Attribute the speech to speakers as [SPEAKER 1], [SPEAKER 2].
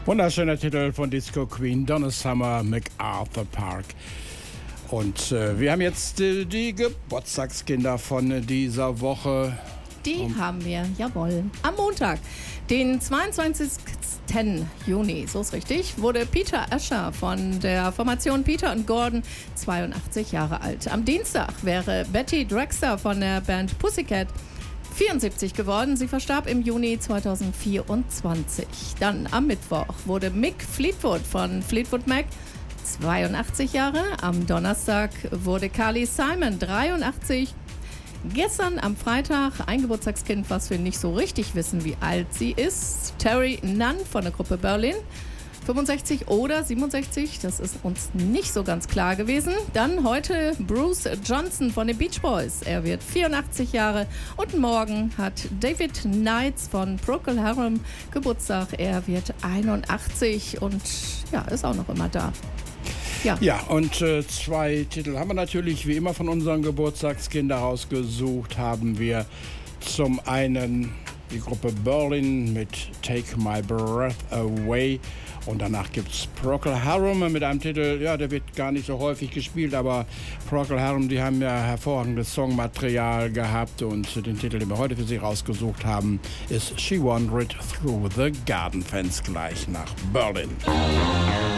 [SPEAKER 1] Wunderschöner Titel von Disco Queen, Donna Summer, MacArthur Park. Und wir haben jetzt die Geburtstagskinder von dieser Woche.
[SPEAKER 2] Die haben wir, jawohl. Am Montag, den 22. Juni, so ist richtig, wurde Peter Asher von der Formation Peter und Gordon 82 Jahre alt. Am Dienstag wäre Betty Drexler von der Band Pussycat 74 geworden. Sie verstarb im Juni 2024. Dann am Mittwoch wurde Mick Fleetwood von Fleetwood Mac 82 Jahre. Am Donnerstag wurde Carly Simon 83. Gestern am Freitag ein Geburtstagskind, was wir nicht so richtig wissen, wie alt sie ist. Terry Nunn von der Gruppe Berlin. 65 oder 67, das ist uns nicht so ganz klar gewesen. Dann heute Bruce Johnson von den Beach Boys. Er wird 84 Jahre. Und morgen hat David Knights von Procol Harum Geburtstag. Er wird 81 und ja, ist auch noch immer da.
[SPEAKER 1] Ja, und zwei Titel haben wir natürlich wie immer von unseren Geburtstagskindern rausgesucht. Haben wir zum einen die Gruppe Berlin mit Take My Breath Away. Und danach gibt es Procol Harum mit einem Titel, ja, der wird gar nicht so häufig gespielt, aber Procol Harum, die haben ja hervorragendes Songmaterial gehabt und den Titel, den wir heute für Sie rausgesucht haben, ist She Wandered Through the Garden Fence, gleich nach Berlin.